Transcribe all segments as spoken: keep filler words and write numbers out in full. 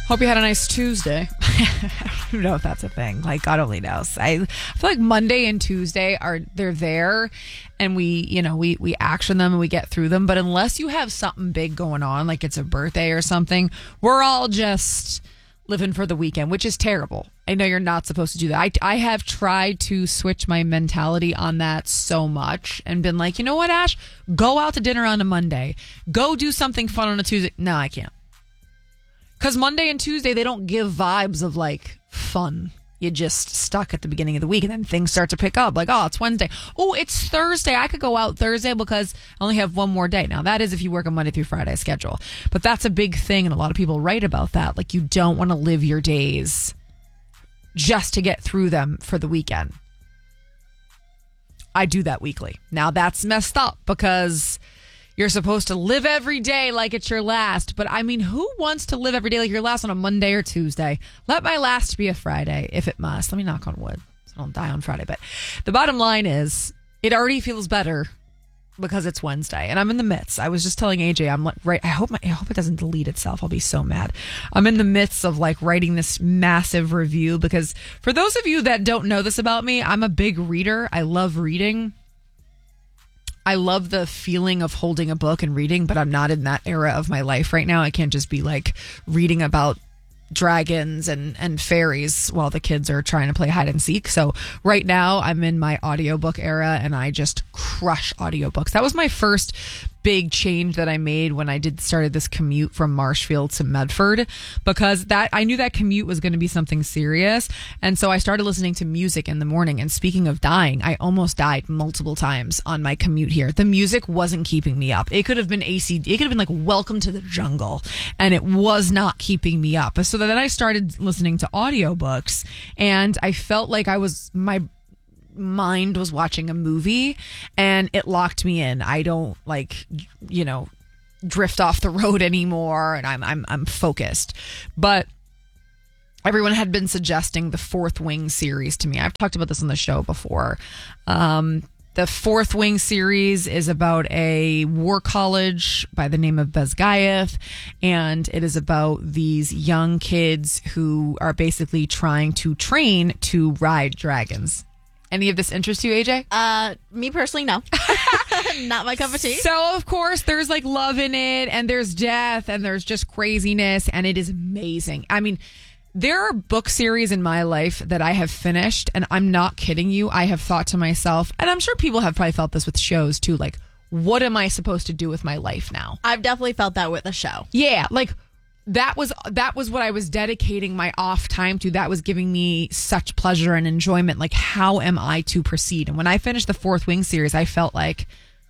Hope you had a nice Tuesday. I don't know if that's a thing. Like, God only knows. I, I feel like Monday and Tuesday are, they're there and we, you know, we, we action them and we get through them. But unless you have something big going on, like it's a birthday or something, we're all just living for the weekend, which is terrible. I know you're not supposed to do that. I, I have tried to switch my mentality on that so much and been like, you know what, Ash? Go out to dinner on a Monday. Go do something fun on a Tuesday. No, I can't. Because Monday and Tuesday, they don't give vibes of like fun. You're just stuck at the beginning of the week and then things start to pick up. Like, oh, it's Wednesday. Oh, it's Thursday. I could go out Thursday because I only have one more day. Now, that is if you work a Monday through Friday schedule. But that's a big thing. And a lot of people write about that. Like, you don't want to live your days just to get through them for the weekend. I do that weekly. Now, that's messed up because you're supposed to live every day like it's your last. But I mean, who wants to live every day like your last on a Monday or Tuesday? Let my last be a Friday, if it must. Let me knock on wood so I don't die on Friday. But the bottom line is, it already feels better because it's Wednesday. And I'm in the midst. I was just telling A J, I'm like, right. I hope my, I hope it doesn't delete itself. I'll be so mad. I'm in the midst of like writing this massive review because for those of you that don't know this about me, I'm a big reader. I love reading. I love the feeling of holding a book and reading, but I'm not in that era of my life right now. I can't just be like reading about dragons and, and fairies while the kids are trying to play hide and seek. So right now I'm in my audiobook era and I just crush audiobooks. That was my first big change that I made when I did started this commute from Marshfield to Medford, because that I knew that commute was going to be something serious. And so I started listening to music in the morning. And speaking of dying, I almost died multiple times on my commute here. The music wasn't keeping me up. It could have been A C D. It could have been like Welcome to the Jungle. And it was not keeping me up. So then I started listening to audiobooks and I felt like I was, my mind was watching a movie and it locked me in. I don't like, you know, drift off the road anymore and I'm I'm I'm focused. But everyone had been suggesting the Fourth Wing series to me. I've talked about this on the show before. Um The Fourth Wing series is about a war college by the name of Bezgaeth, and it is about these young kids who are basically trying to train to ride dragons. Any of this interest you, A J? Uh, me personally, no. Not my cup of tea. So, of course, there's like love in it, and there's death, and there's just craziness, and it is amazing. I mean, there are book series in my life that I have finished, and I'm not kidding you. I have thought to myself, and I'm sure people have probably felt this with shows too, like, what am I supposed to do with my life now? I've definitely felt that with a show. Yeah, like, that was that was what I was dedicating my off time to. That was giving me such pleasure and enjoyment. Like, how am I to proceed? And when I finished the Fourth Wing series, I felt like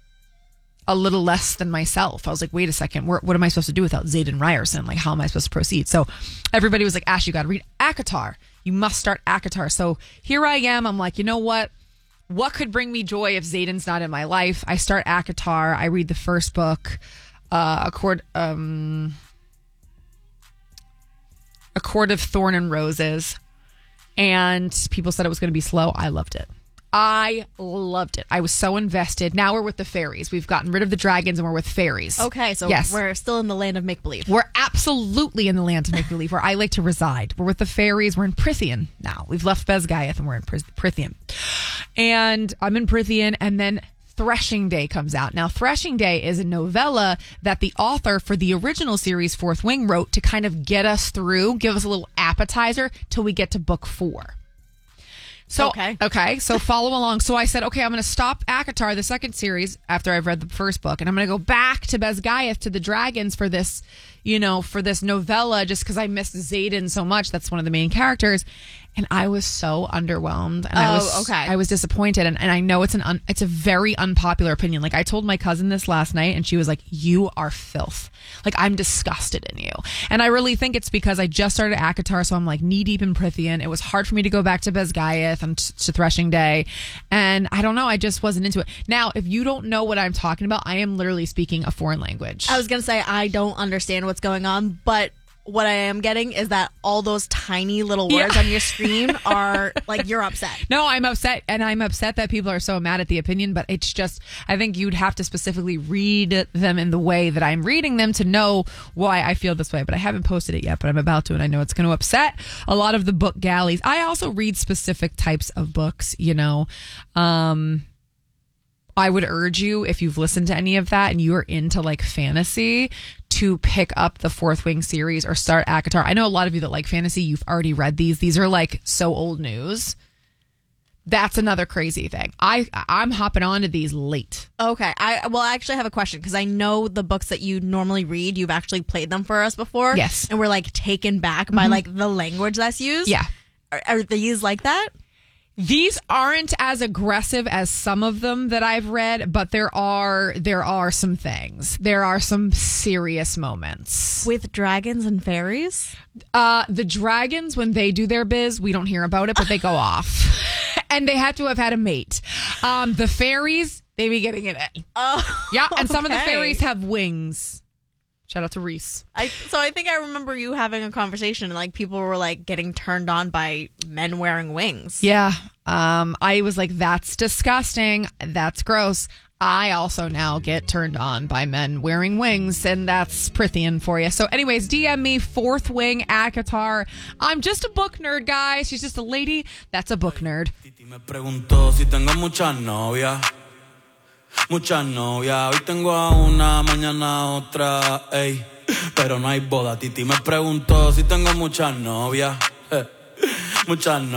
a little less than myself. I was like, wait a second, what am I supposed to do without Xaden Ryerson? Like, how am I supposed to proceed? So everybody was like, Ash, you got to read ACOTAR. You must start ACOTAR. So here I am. I'm like, you know what? What could bring me joy if Xaden's not in my life? I start ACOTAR. I read the first book, uh, Accord, um, A Court of Thorn and Roses. And people said it was going to be slow. I loved it. I loved it. I was so invested. Now we're with the fairies. We've gotten rid of the dragons and we're with fairies. Okay, so yes. We're still in the land of make-believe. We're absolutely in the land of make-believe where I like to reside. We're with the fairies. We're in Prythian now. We've left Bezgaeth and we're in Prythian. And I'm in Prythian, and then Threshing Day comes out. Now, Threshing Day is a novella that the author for the original series, Fourth Wing, wrote to kind of get us through, give us a little appetizer till we get to book four. So, okay. Okay. So follow along. So I said, okay, I'm going to stop ACOTAR, the second series, after I've read the first book. And I'm going to go back to Bezgaeth, to the dragons for this, you know, for this novella, just because I missed Xaden so much. That's one of the main characters. And I was so underwhelmed. And oh, I was, okay. I was disappointed. And, and I know it's an un, it's a very unpopular opinion. Like, I told my cousin this last night and she was like, you are filth. Like, I'm disgusted in you. And I really think it's because I just started ACOTAR, so I'm like knee deep in Prythian. It was hard for me to go back to Bezgaeth and t- to Threshing Day. And I don't know, I just wasn't into it. Now, if you don't know what I'm talking about, I am literally speaking a foreign language. I was going to say, I don't understand what's going on, but what I am getting is that all those tiny little words Yeah. on your screen are like, you're upset. No, I'm upset, and I'm upset that people are so mad at the opinion, but it's just, I think you'd have to specifically read them in the way that I'm reading them to know why I feel this way, but I haven't posted it yet, but I'm about to, and I know it's going to upset a lot of the book galleys. I also read specific types of books, you know. Um, I would urge you, if you've listened to any of that and you're into like fantasy, to pick up the Fourth Wing series or start ACOTAR. I know a lot of you that like fantasy, you've already read these. These are like so old news. That's another crazy thing. I, I'm hopping onto these late. Okay. I well, I actually have a question because I know the books that you normally read, you've actually played them for us before. Yes. And we're like taken back by like the language that's used. Yeah. Are, are these like that? These aren't as aggressive as some of them that I've read, but there are there are some things. There are some serious moments. With dragons and fairies? Uh, the dragons, when they do their biz, we don't hear about it, but they go off. And they have to have had a mate. Um, the fairies, they be getting it in. Oh. Yeah, and some of the okay. fairies have wings. Shout out to Reese. I so I think I remember you having a conversation and like people were like getting turned on by men wearing wings. Yeah. Um, I was like, that's disgusting. That's gross. I also now get turned on by men wearing wings, and that's Prithian for you. So anyways, D M me, Fourth Wing ACOTAR. I'm just a book nerd, guys. She's just a lady that's a book nerd. Titi me preguntó si tengo muchas novias. Muchas novias. Hoy tengo a una, mañana a otra, ey. Pero no hay boda. Titi me preguntó si tengo muchas novias. Muchas novias.